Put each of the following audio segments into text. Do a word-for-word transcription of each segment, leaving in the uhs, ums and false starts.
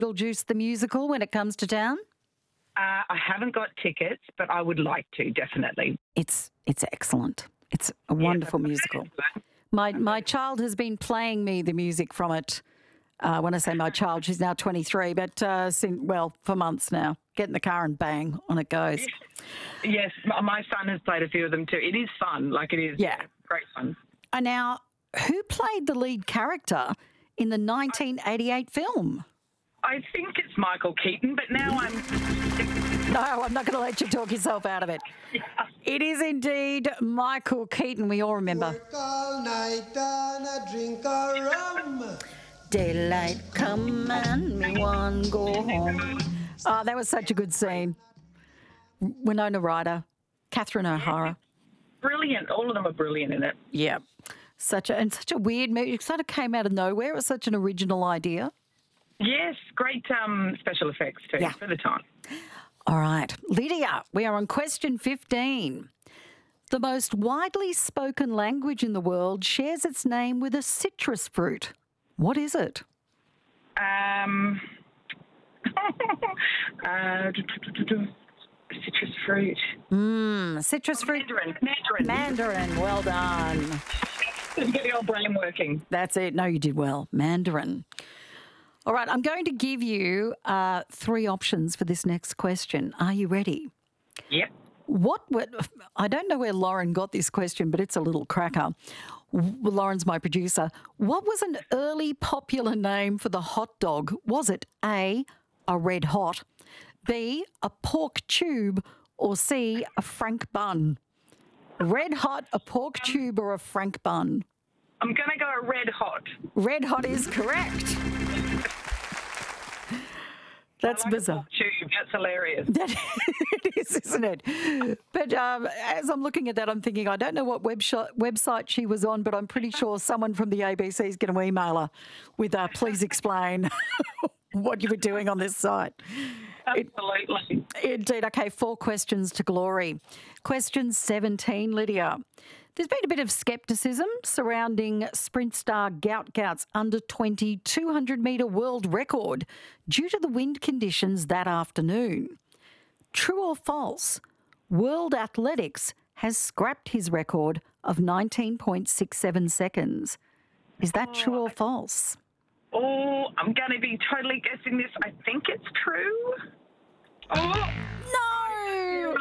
Beetlejuice the musical when it comes to town? Uh, I haven't got tickets, but I would like to, definitely. It's it's excellent. It's a wonderful Yeah, musical. My my child has been playing me the music from it. Uh, when I say my child, she's now twenty-three, but uh, since, well, for months now. Get in the car and bang, on it goes. Yes, my my son has played a few of them too. It is fun, like it is Yeah. great fun. And now, who played the lead character in the nineteen eighty-eight film? I think it's Michael Keaton, but now I'm... No, I'm not going to let you talk yourself out of it. Yeah. It is indeed Michael Keaton, we all remember. Work all night and a drink a rum. Daylight come and me one go home. Oh, that was such a good scene. Winona Ryder, Catherine O'Hara. Brilliant. All of them are brilliant in it. Yeah. Such a, and such a weird movie. It sort of came out of nowhere. It was such an original idea. Yes, great um, special effects too Yeah. for the time. All right. Lydia, we are on question fifteen. The most widely spoken language in the world shares its name with a citrus fruit. What is it? Um, uh, citrus fruit. Mm, citrus fruit. Mandarin. Mandarin. Mandarin. Well done. Let's get the old brain working. That's it. No, you did well. Mandarin. All right. I'm going to give you uh, three options for this next question. Are you ready? Yep. What would, I don't know where Lauren got this question, but it's a little cracker. W- Lauren's my producer. What was an early popular name for the hot dog? Was it A, a red hot, B, a pork tube, or C, a frank bun? Red hot, a pork tube, or a frank bun? I'm going to go red hot. Red hot is correct. That's I like a bizarre. pork tube. That's hilarious. That it is, isn't it? But um, as I'm looking at that, I'm thinking, I don't know what web sh- website she was on, but I'm pretty sure someone from the A B C is going to email her with, uh, please explain what you were doing on this site. Absolutely. Indeed. Okay, four questions to glory. Question seventeen, Lydia. There's been a bit of scepticism surrounding sprint star Gout Gout's under twenty two hundred metre world record due to the wind conditions that afternoon. True or false? World Athletics has scrapped his record of nineteen point six seven seconds. Is that true or false? Oh, I'm going to be totally guessing this. I think it's true. Oh, No!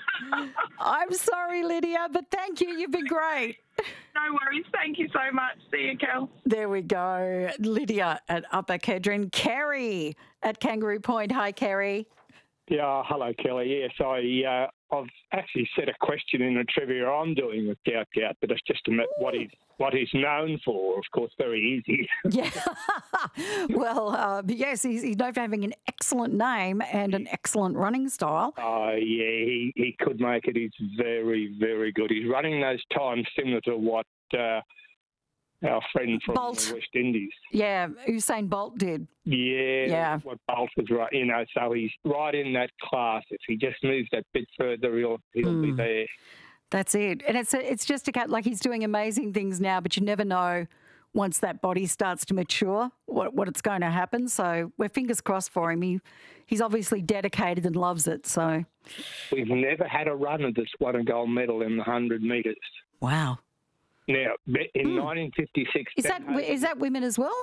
I'm sorry, Lydia, but thank you. You've been great. no worries. Thank you so much. See you, Kel. There we go. Lydia at Upper Kedron. Kerry at Kangaroo Point. Hi, Kerry. Yeah, hello, Kelly. Yes, I, uh, I've actually set a question in the trivia I'm doing with Gout Gout, but it's just about what he's, what he's known for. Of course, very easy. Yeah. Well, uh, yes, he's, he's known for having an excellent name and an excellent running style. Oh, yeah, he, he could make it. He's very, very good. He's running those times similar to what uh, our friend from Bolt. the West Indies. Yeah, Usain Bolt did. Yeah, Yeah. that's what Bolt was right. You know, so he's right in that class. If he just moves that bit further, he'll he'll be there. That's it. And it's a, it's just a cat like he's doing amazing things now, but you never know once that body starts to mature what, what it's going to happen. So we're fingers crossed for him. He, he's obviously dedicated and loves it. So We've never had a runner that's won a gold medal in the hundred metres. wow. Now, in nineteen fifty-six, Is that is that women as well?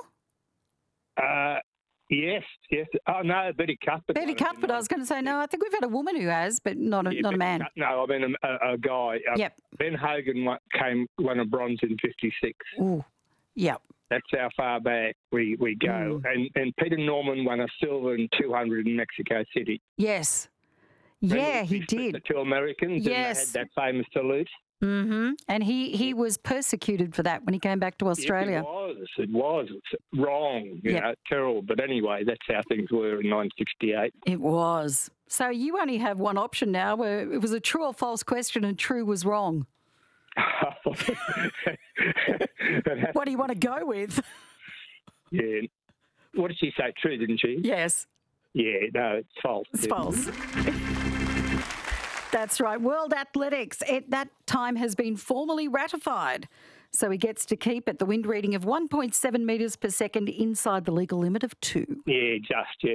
Uh, yes, yes. Oh no, Betty Cuthbert. Betty Cuthbert, I was going to say, no, I think we've had a woman who has, but not a, Yeah, not a Betty man. Cuth- No, I mean a, a, a guy. Uh, Yep. Ben Hogan won, came won a bronze in fifty-six. Ooh, yep. That's how far back we, we go. Mm. And and Peter Norman won a silver in two hundred in Mexico City. Yes. Yeah, he split did. The two Americans. Yes. And they had that famous salute. Mm-hmm. And he, he was persecuted for that when he came back to Australia. Yes, it was. It was. It's wrong. You Yeah. know, terrible. But anyway, that's how things were in nineteen sixty-eight. It was. So you only have one option now where it was a true or false question and true was wrong. What do you want to go with? Yeah. What did she say? True, didn't she? Yes, Yeah, no, it's false. it's false. That's right. World Athletics, at that time has been formally ratified. So he gets to keep at the wind reading of one point seven metres per second inside the legal limit of two. Yeah, just, yeah.